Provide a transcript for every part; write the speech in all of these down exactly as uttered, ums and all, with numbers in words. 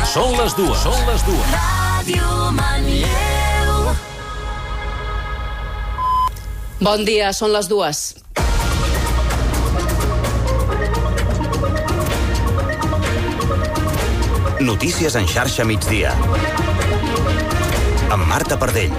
Són les dues. Són les dues. Ràdio Manlleu. Bon dia, són les dues. Notícies en xarxa migdia. Amb Marta Pardell.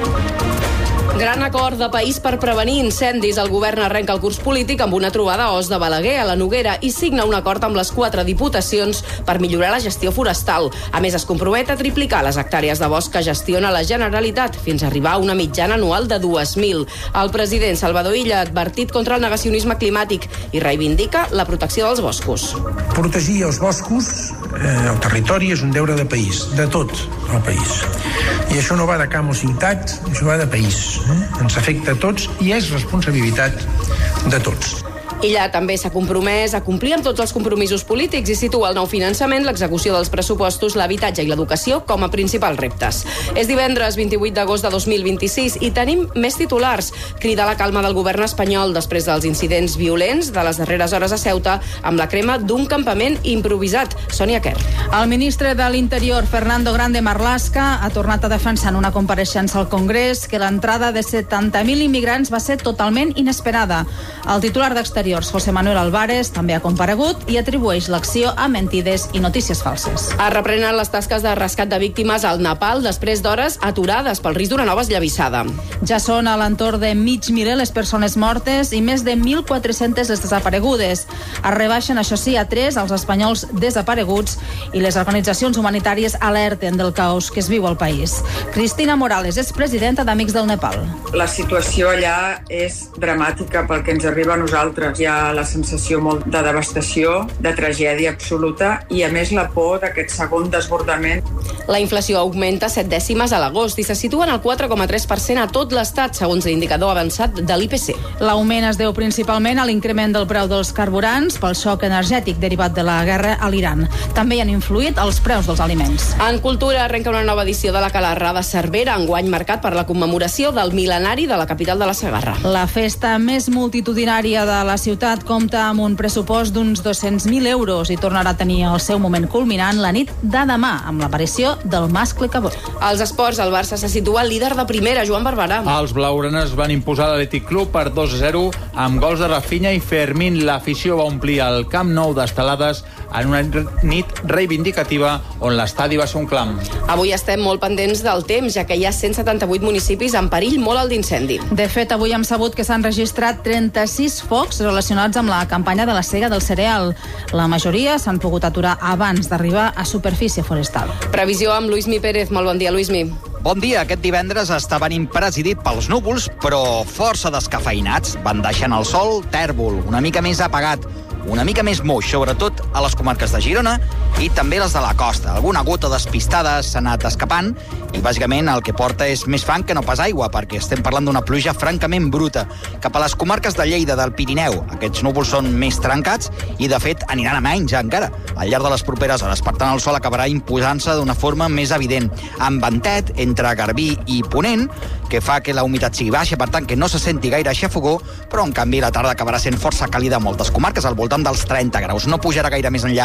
Gran acord de país per prevenir incendis. El govern arrenca el curs polític amb una trobada a Os de Balaguer, a la Noguera, i signa un acord amb les quatre diputacions per millorar la gestió forestal. A més, es compromet a triplicar les hectàrees de bosc que gestiona la Generalitat, fins a arribar a una mitjana anual de dues mil. El president Salvador Illa ha advertit contra el negacionisme climàtic i reivindica la protecció dels boscos. Protegir els boscos, eh, el territori, és un deure de país, de tot el país. I això no va de camp o ciutat, això va de país. Eh? Ens afecta a tots i és responsabilitat de tots. Illa també s'ha compromès a complir amb tots els compromisos polítics i situa el nou finançament, l'execució dels pressupostos, l'habitatge i l'educació com a principals reptes. És divendres vint-i-vuit d'agost de dos mil vint-i-sis i tenim més titulars. Crida la calma del govern espanyol després dels incidents violents de les darreres hores a Ceuta amb la crema d'un campament improvisat. Sònia Quer. El ministre de l'Interior, Fernando Grande Marlaska, ha tornat a defensar en una compareixença al Congrés que l'entrada de setanta mil immigrants va ser totalment inesperada. El titular d'Exterior, José Manuel Álvarez, també ha comparegut i atribueix l'acció a mentides i notícies falses. Es reprenen les tasques de rescat de víctimes al Nepal després d'hores aturades pel risc d'una nova esllavissada. Ja són a l'entorn de mig miler les persones mortes i més de mil quatre-centes les desaparegudes. Es rebaixen, això sí, a tres els espanyols desapareguts i les organitzacions humanitàries alerten del caos que es viu al país. Cristina Morales és presidenta d'Amics del Nepal. La situació allà és dramàtica pel que ens arriba a nosaltres. Hi ha la sensació molt de devastació, de tragèdia absoluta i, a més, la por d'aquest segon desbordament. La inflació augmenta set dècimes a l'agost i se situa en el quatre coma tres per cent a tot l'estat, segons l'indicador avançat de l'I P C. L'augment es deu principalment a l'increment del preu dels carburants pel xoc energètic derivat de la guerra a l'Iran. També hi han influït els preus dels aliments. En cultura arrenca una nova edició de la Calarra de Cervera, enguany marcat per la commemoració del mil·lenari de la capital de la Segarra. La festa més multitudinària de la ciutat compta amb un pressupost d'uns dos-cents mil euros i tornarà a tenir el seu moment culminant la nit de demà amb l'aparició del mascle cabot. Als esports, el Barça se situa líder de primera, Joan Barberà. Els blaugranes van imposar l'Atlètic Club per dos a zero amb gols de Rafinha i Fermín. L'afició va omplir el Camp Nou d'estelades en una nit reivindicativa on l'estadi va ser un clam. Avui estem molt pendents del temps, ja que hi ha cent setanta-vuit municipis en perill molt alt d'incendi. De fet, avui hem sabut que s'han registrat trenta-sis focs relacionats amb la campanya de la sega del cereal. La majoria s'han pogut aturar abans d'arribar a superfície forestal. Previsió amb Luismi Pérez. Molt bon dia, Luismi. Bon dia. Aquest divendres està venint presidit pels núvols, però força descafeïnats. Van deixant el sol tèrbol, una mica més apagat, una mica més moix, sobretot a les comarques de Girona i també les de la costa. Alguna gota despistada s'ha anat escapant i bàsicament el que porta és més fang que no pas aigua, perquè estem parlant d'una pluja francament bruta. Cap a les comarques de Lleida, del Pirineu, aquests núvols són més trencats i de fet aniran a menys encara al llarg de les properes hores. Per tant, el sol acabarà imposant-se d'una forma més evident, amb ventet entre Garbí i Ponent, que fa que la humitat sigui baixa, per tant que no se senti gaire xafogó, però en canvi la tarda acabarà sent força càlida a moltes comarques, al voltant dels trenta graus. No pujarà gaire més enllà